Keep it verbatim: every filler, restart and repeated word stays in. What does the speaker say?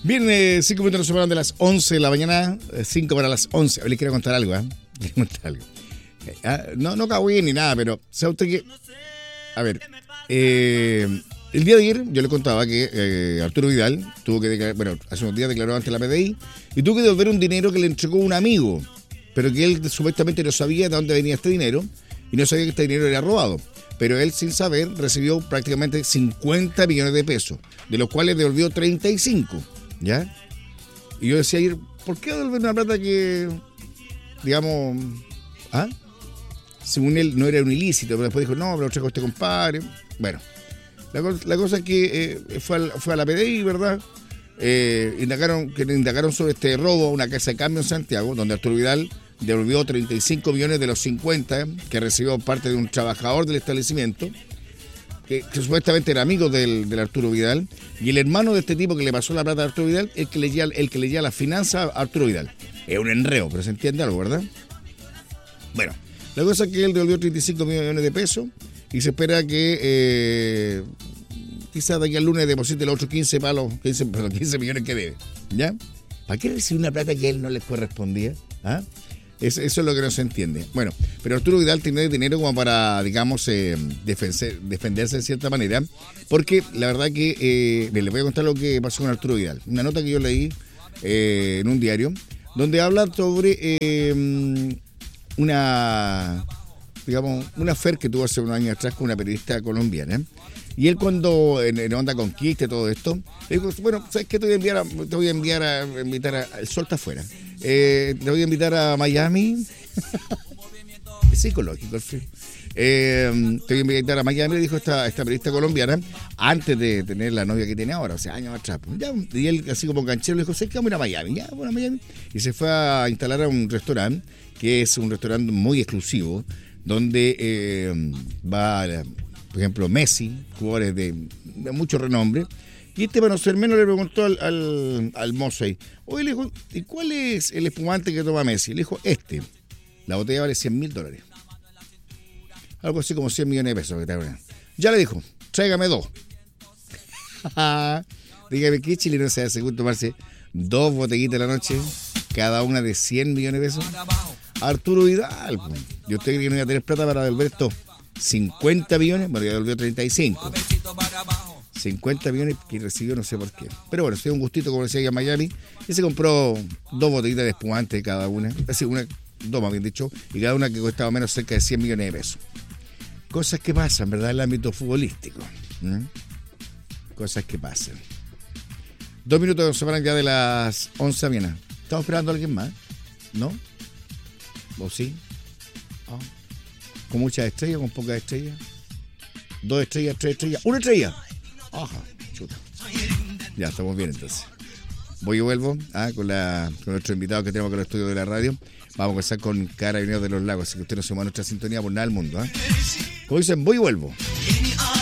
Bien, eh, cinco minutos nos separan de las once de la mañana, eh, cinco para las once. Hoy les quiero contar algo, ¿eh? Les quiero contar algo. Eh, ah, no, no cago bien ni nada, pero ¿sabe usted que? A ver, eh, el día de ayer yo le contaba que eh, Arturo Vidal tuvo que declarar, bueno, hace unos días declaró ante la P D I y tuvo que devolver un dinero que le entregó un amigo, pero que él supuestamente no sabía de dónde venía este dinero y no sabía que este dinero era robado. Pero él, sin saber, recibió prácticamente cincuenta millones de pesos, de los cuales devolvió treinta y cinco. ¿Ya? Y yo decía ayer, ¿por qué devolver una plata que, digamos, ¿ah? según él no era un ilícito? Pero después dijo, no, pero lo trajo este compadre. Bueno, la, la cosa es que eh, fue, al, fue a la P D I, ¿verdad? Eh, indagaron, que indagaron sobre este robo a una casa de cambio en Santiago, donde Arturo Vidal devolvió treinta y cinco millones de los cincuenta que recibió parte de un trabajador del establecimiento, que, que supuestamente era amigo del, del Arturo Vidal, y el hermano de este tipo que le pasó la plata a Arturo Vidal, el que le lleva, el que le lleva la finanza a Arturo Vidal. Es un enreo, pero se entiende algo, ¿verdad? Bueno, la cosa es que él devolvió treinta y cinco millones de pesos y se espera que eh, quizás de aquí al lunes deposite los otros quince palos, quince, perdón, quince millones que debe. ¿Ya? ¿Para qué recibir una plata que a él no le correspondía? ¿Ah? Es, eso es lo que no se entiende. Bueno, pero Arturo Vidal tiene dinero como para, digamos, eh, defense, defenderse de cierta manera, porque la verdad que, eh, les voy a contar lo que pasó con Arturo Vidal. Una nota que yo leí eh, en un diario, donde habla sobre eh, una, digamos, una affair que tuvo hace unos años atrás con una periodista colombiana. Y él cuando, en, en Onda Conquista y todo esto, le dijo, bueno, ¿sabes qué? Te voy a enviar a, te voy a enviar a invitar a, el sol está afuera. Eh, te voy a invitar a Miami. Es psicológico el frío. Eh, te voy a invitar a Miami, le dijo esta, esta periodista colombiana, antes de tener la novia que tiene ahora, o sea, años atrás. Ya, y él, así como canchero, le dijo, ¿sabes qué? Vamos a ir a Miami. Ya, bueno, a Miami. Y se fue a instalar a un restaurante, que es un restaurante muy exclusivo, donde eh, va, por ejemplo, Messi, jugadores de, de mucho renombre. Y este, para no ser menos, le preguntó al, al, al mozo ahí, oye, le dijo, ¿y cuál es el espumante que toma Messi? Le dijo, este. La botella vale cien mil dólares. Algo así como cien millones de pesos. Ya le dijo, tráigame dos. Dígame, ¿qué chileno se hace con tomarse dos botellitas a la noche, cada una de cien millones de pesos? Arturo Vidal. ¿Y usted cree que no iba a tener plata para devolver estos cincuenta millones? Bueno, ya devolvió treinta y cinco. cincuenta millones que recibió, no sé por qué. Pero bueno, se dio un gustito, como decía, allá en Miami, y se compró dos botellitas de espumante cada una. Es decir, una, dos más bien dicho, y cada una que costaba menos cerca de cien millones de pesos. Cosas que pasan, ¿verdad? En el ámbito futbolístico. ¿Mm? Cosas que pasan. Dos minutos nos separan ya de las once de la mañana. ¿Estamos esperando a alguien más? ¿No? ¿O sí? Oh. ¿Con muchas estrellas, con pocas estrellas? ¿Dos estrellas, tres estrellas? ¡Una estrella! Ajá, chuta. Ya, estamos bien entonces. Voy y vuelvo ah, con, la, con nuestro invitado que tenemos con el estudio de la radio. Vamos a conversar con Carabineros de los Lagos, así que usted no se va a nuestra sintonía por nada del mundo. ¿eh? Como dicen, voy y vuelvo.